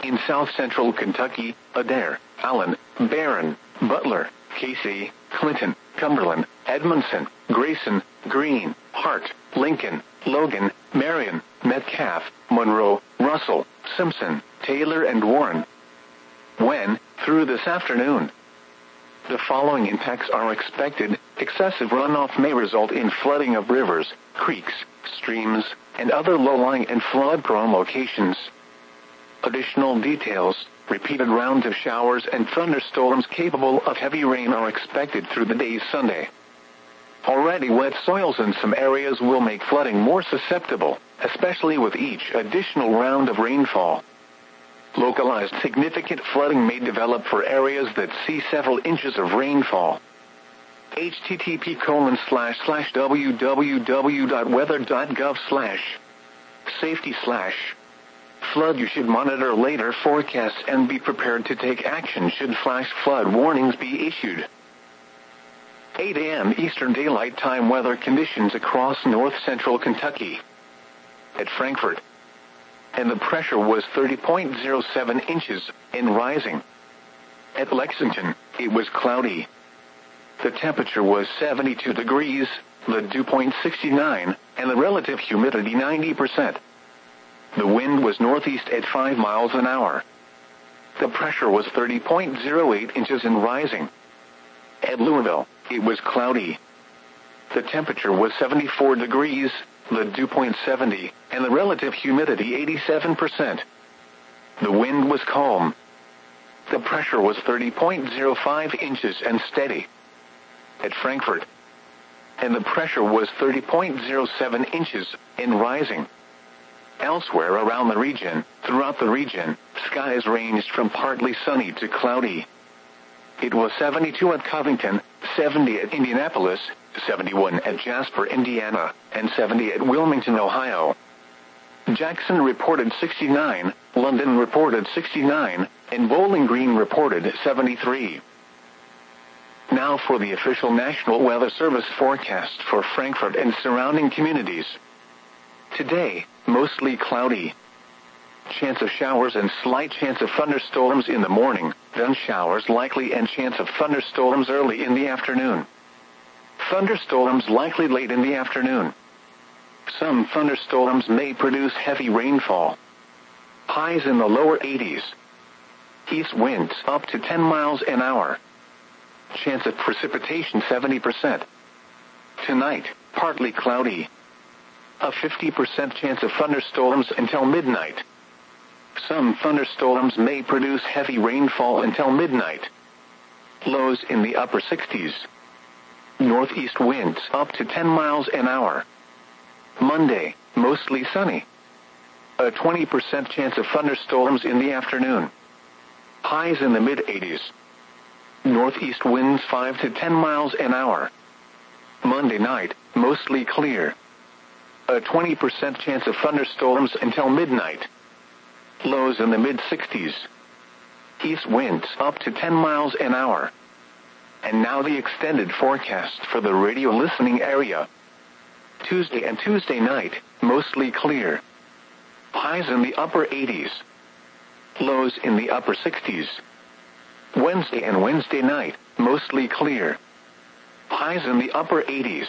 In south-central Kentucky, Adair, Allen, Barron, Butler, Casey, Clinton, Cumberland, Edmondson, Grayson, Greene, Hart, Lincoln, Logan, Marion, Metcalf, Monroe, Russell, Simpson, Taylor and Warren. When, through this afternoon, the following impacts are expected. Excessive runoff may result in flooding of rivers, creeks, streams, and other low-lying and flood-prone locations. Additional details: repeated rounds of showers and thunderstorms capable of heavy rain are expected through the day Sunday. Already wet soils in some areas will make flooding more susceptible, especially with each additional round of rainfall. Localized significant flooding may develop for areas that see several inches of rainfall. http://www.weather.gov/safety/flood. You should monitor later forecasts and be prepared to take action should flash flood warnings be issued. 8 a.m. Eastern Daylight Time weather conditions across north-central Kentucky. At Frankfort, and the pressure was 30.07 inches, and rising. At Lexington, it was cloudy. The temperature was 72 degrees, the dew point 69, and the relative humidity 90%. The wind was northeast at 5 miles an hour. The pressure was 30.08 inches and rising. At Louisville, it was cloudy. The temperature was 74 degrees, the dew point 70, and the relative humidity 87%. The wind was calm. The pressure was 30.05 inches and steady. At Frankfort, and the pressure was 30.07 inches and rising. Elsewhere around the region, throughout the region, skies ranged from partly sunny to cloudy. It was 72 at Covington, 70 at Indianapolis, 71 at Jasper, Indiana, and 70 at Wilmington, Ohio. Jackson reported 69, London reported 69, and Bowling Green reported 73. Now for the official National Weather Service forecast for Frankfort and surrounding communities. Today, mostly cloudy. Chance of showers and slight chance of thunderstorms in the morning, then showers likely and chance of thunderstorms early in the afternoon. Thunderstorms likely late in the afternoon. Some thunderstorms may produce heavy rainfall. Highs in the lower 80s. East winds up to 10 miles an hour. Chance of precipitation 70%. Tonight, partly cloudy. A 50% chance of thunderstorms until midnight. Some thunderstorms may produce heavy rainfall until midnight. Lows in the upper 60s. Northeast winds up to 10 miles an hour. Monday, mostly sunny. A 20% chance of thunderstorms in the afternoon. Highs in the mid-80s. Northeast winds 5 to 10 miles an hour. Monday night, mostly clear. A 20% chance of thunderstorms until midnight. Lows in the mid-60s. East winds up to 10 miles an hour. And now the extended forecast for the radio listening area. Tuesday and Tuesday night, mostly clear. Highs in the upper 80s. Lows in the upper 60s. Wednesday and Wednesday night, mostly clear. Highs in the upper 80s.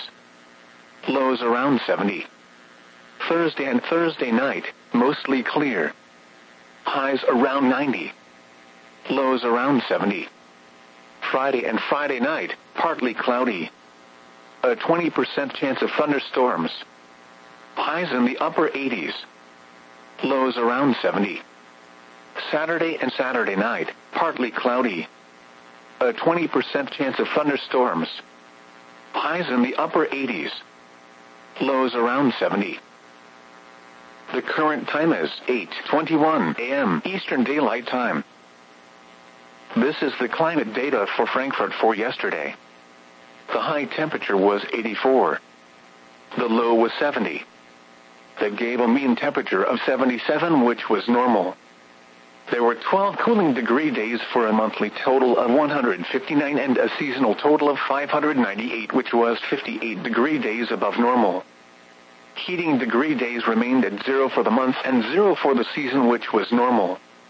Lows around 70. Thursday and Thursday night, mostly clear. Highs around 90. Lows around 70. Friday and Friday night, partly cloudy. A 20% chance of thunderstorms. Highs in the upper 80s. Lows around 70. Saturday and Saturday night, partly cloudy. A 20% chance of thunderstorms. Highs in the upper 80s. Lows around 70. The current time is 8:21 a.m. Eastern Daylight Time. This is the climate data for Frankfort for yesterday. The high temperature was 84. The low was 70. That gave a mean temperature of 77, which was normal. There were 12 cooling degree days for a monthly total of 159 and a seasonal total of 598, which was 58 degree days above normal. Heating degree days remained at 0 for the month and 0 for the season, which was normal.